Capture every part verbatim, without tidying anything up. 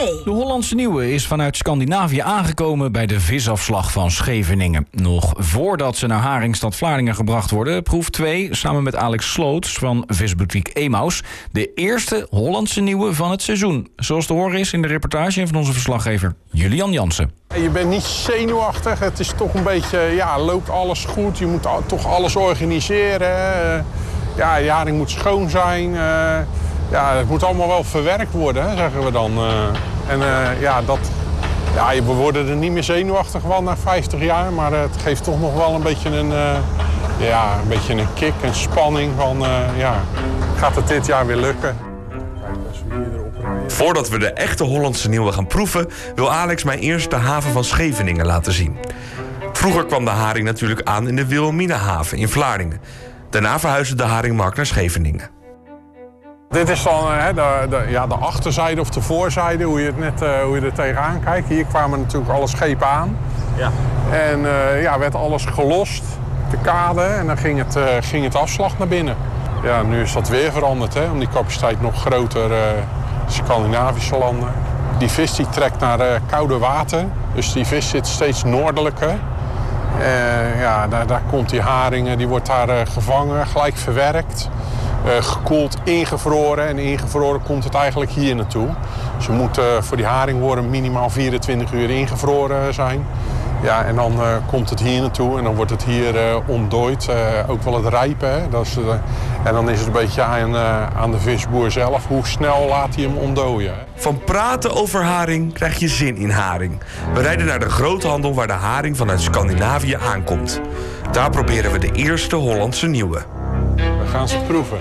twee. De Hollandse Nieuwe is vanuit Scandinavië aangekomen bij de visafslag van Scheveningen. Nog voordat ze naar Haringstad Vlaardingen gebracht worden, proeft twee samen met Alex Sloots van visboutique Emaus de eerste Hollandse Nieuwe van het seizoen. Zoals te horen is in de reportage van onze verslaggever Julian Jansen. Je bent niet zenuwachtig, het is toch een beetje, ja, loopt alles goed. Je moet toch alles organiseren. Ja, je haring moet schoon zijn. Ja, het moet allemaal wel verwerkt worden, hè, zeggen we dan. En uh, ja, dat, ja, we worden er niet meer zenuwachtig van na vijftig jaar, maar het geeft toch nog wel een beetje een, uh, ja, een, beetje een kick, een spanning van, uh, ja, gaat het dit jaar weer lukken? Voordat we de echte Hollandse Nieuwe gaan proeven, wil Alex mij eerst de haven van Scheveningen laten zien. Vroeger kwam de haring natuurlijk aan in de Wilhelminahaven in Vlaardingen. Daarna verhuisde de haringmarkt naar Scheveningen. Dit is dan hè, de, de, ja, de achterzijde of de voorzijde, hoe je, het net, uh, hoe je er tegenaan kijkt. Hier kwamen natuurlijk alle schepen aan. Ja. En uh, ja, werd alles gelost, de kade, en dan ging het, uh, ging het afslag naar binnen. Ja, nu is dat weer veranderd, hè, om die capaciteit nog groter, uh, Scandinavische landen. Die vis die trekt naar uh, koude water, dus die vis zit steeds noordelijker. Uh, ja, daar, daar komt die haring, die wordt daar uh, gevangen, gelijk verwerkt. Uh, gekoeld, ingevroren en ingevroren komt het eigenlijk hier naartoe. Dus je moet uh, voor die haring worden minimaal vierentwintig uur ingevroren zijn. Ja, en dan uh, komt het hier naartoe en dan wordt het hier uh, ontdooid. Uh, ook wel het rijpen. Hè? Dat is, uh, en dan is het een beetje aan, uh, aan de visboer zelf. Hoe snel laat hij hem ontdooien? Van praten over haring krijg je zin in haring. We rijden naar de groothandel waar de haring vanuit Scandinavië aankomt. Daar proberen we de eerste Hollandse Nieuwe. We gaan ze proeven.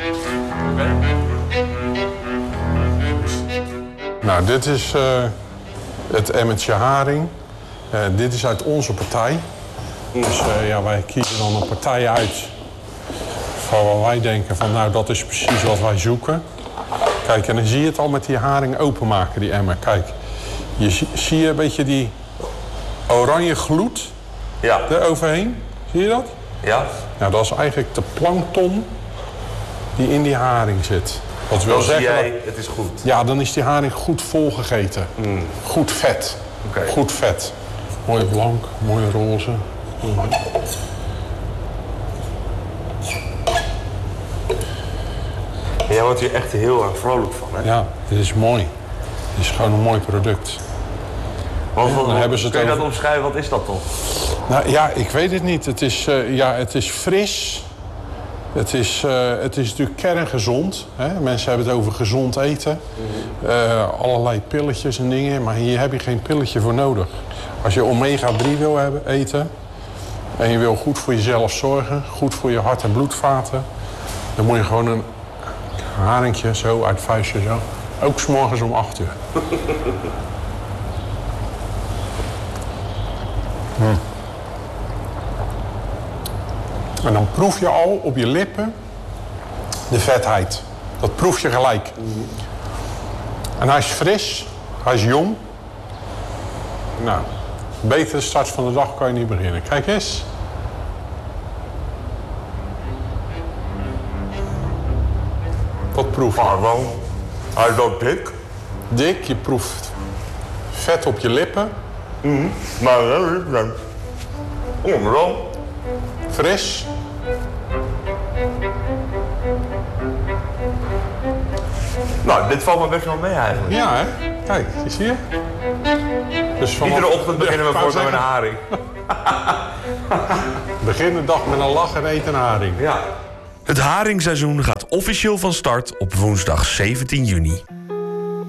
Nou, dit is uh, het emmertje haring. Uh, dit is uit onze partij. Dus uh, ja, wij kiezen dan een partij uit van wat wij denken van nou, dat is precies wat wij zoeken. Kijk, en dan zie je het al met die haring openmaken, die emmer. Kijk, je zie, zie je een beetje die oranje gloed ja. eroverheen. Zie je dat? Ja. Nou, dat is eigenlijk de plankton die in die haring zit. Wat wil dan zeggen, zie jij, het is goed. Ja, dan is die haring goed volgegeten. Mm. Goed vet. Okay. Goed vet. Mooi blank, mooi roze. Mm. Jij wordt hier echt heel erg vrolijk van, hè? Ja, dit is mooi. Dit is gewoon een mooi product. Wat, wat, dan hebben ze het kun je over... dat omschrijven? Wat is dat toch? Nou ja, ik weet het niet. Het is, uh, ja, het is fris. Het is, uh, het is natuurlijk kerngezond. Hè? Mensen hebben het over gezond eten. Uh, allerlei pilletjes en dingen. Maar hier heb je geen pilletje voor nodig. Als je omega drie wil hebben, eten... en je wil goed voor jezelf zorgen... goed voor je hart- en bloedvaten... dan moet je gewoon een haringje zo uit het vuistje zo... ook 's morgens om acht uur. Hmm. En dan proef je al op je lippen de vetheid. Dat proef je gelijk. En hij is fris, hij is jong. Nou, betere start van de dag kan je niet beginnen. Kijk eens. Wat proef je? Ah, wel. Hij is wel dik. Dik, je proeft vet op je lippen. Mm-hmm. Maar wel, oh, wel. Fris. Nou, dit valt me best wel mee eigenlijk. Ja, hè? Kijk, zie je? Dus vanaf... Iedere ochtend beginnen we voor met een haring. Begin de dag met een lach en eet een haring. Ja. Het haringseizoen gaat officieel van start op woensdag zeventien juni.